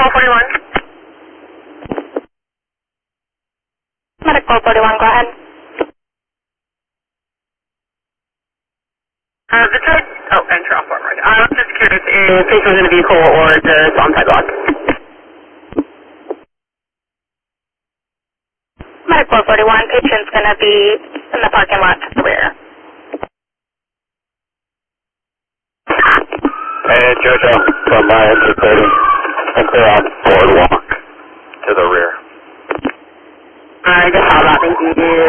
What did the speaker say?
441. Medic 441, go ahead. The tide, enter off forward. I'm just curious if patient was in a vehicle or just on sidewalk. Medic 441, patient's going to be in the parking lot to the rear. Hey, Jojo, from my exit 30. I clear on boardwalk to the rear. Alright, just how about, thank you.